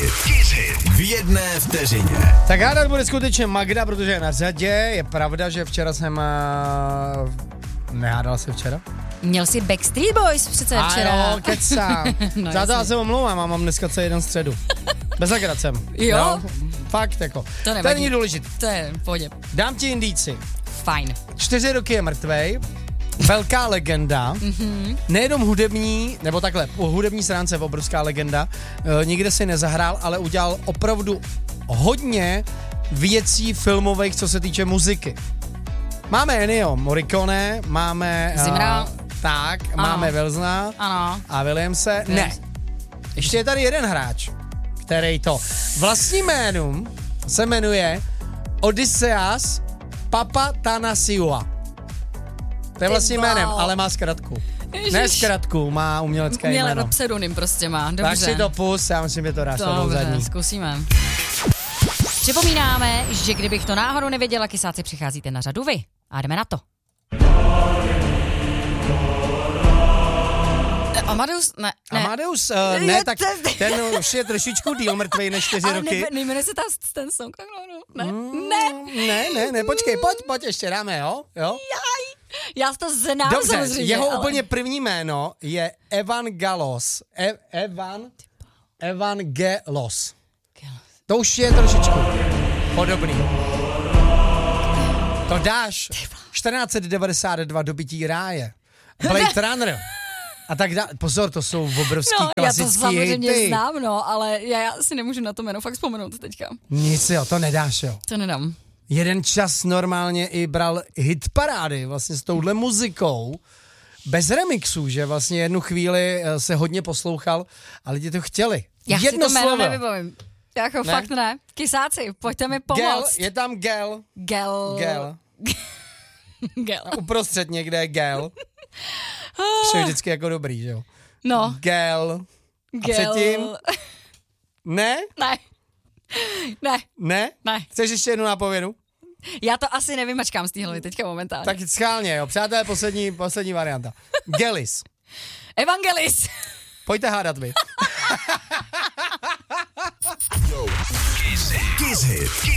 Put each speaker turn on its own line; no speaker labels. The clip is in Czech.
Kiss Hit v jedné vteřině.
Tak hádat bude skutečně Magda, protože je na řadě. Je pravda, že včera jsem... Nehádala se včera?
Měl jsi Backstreet Boys přece včera.
Ano, kecám.
No,
Za to já se omlouvám, mám dneska celý den středu. Bez zagracem.
Jo?
Fakt jako.
To nevadí.
To není důležité.
To je v pohodě.
Dám ti indíci.
Fajn.
4 roky je mrtvej. Velká legenda. Nejenom hudební, nebo takhle, po hudební stránce obrovská legenda. Nikde si nezahrál, ale udělal opravdu hodně věcí filmových, co se týče muziky. Máme Ennio Morricone, máme...
Zimra.
Tak,
ano.
máme Wilsona.
Ano.
A Williamse. Ne. Ještě je tady jeden hráč, který to vlastním jménem se jmenuje Odysseas Papatanasiou. To je vlastním jménem, ale má zkratku.
Ježiš.
Ne zkratku, má umělecké jméno.
Pseudonym prostě má, dobře.
Tak si to pust, já myslím, že to dáš to
Dobře, zkusíme. Připomínáme, že kdybych to náhodou nevěděla, kysáci, přicházíte na řadu vy. A jdeme na to. Amadeus? Ne.
Amadeus, ne, tak ten už je trošičku díl mrtvej než 4 roky.
Nejmenuje se ten song, no.
Ne, počkej, pojď, ještě dáme, jo?
Já to znám.
Dobře,
samozřejmě,
jeho
ale...
úplně první jméno je Evangelos. Evangelos. To už je trošičku podobný. To dáš. 1492 Dobytí ráje. Blade Runner. A tak pozor, to jsou obrovský klasický
já to samozřejmě
hity.
znám, ale já si nemůžu na to jméno fakt vzpomenout teďka.
Nic, jo, to nedáš, jo.
To nedám.
Jeden čas normálně i bral hitparády vlastně s touhle muzikou, bez remixů, že vlastně jednu chvíli se hodně poslouchal a lidi to chtěli.
Já
Jedno
si to jméno
slovo.
nevybavím. Jako ne? Fakt ne. Kysáci, pojďte mi pomoct.
Gel, je tam gel.
Gel.
Uprostřed někde je gel. To je vždycky jako dobrý, že jo?
No.
Gel. A předtím? Ne? Ne?
Ne.
Chceš ještě jednu nápovědu?
Já to asi nevymačkám z té hlavy teďka momentálně.
Tak schválně, jo. Přátelé, poslední varianta. Gelis.
Evangelis.
Pojďte hádat vy.
Kiss Hit.